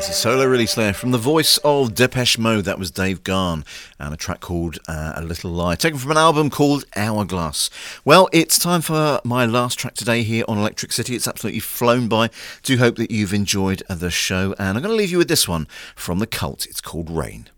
It's a solo release there from the voice of Depeche Mode. That was Dave Garn, and a track called A Little Lie, taken from an album called Hourglass. Well, it's time for my last track today here on Electric City. It's absolutely flown by. Do hope that you've enjoyed the show, and I'm going to leave you with this one from The Cult. It's called Rain.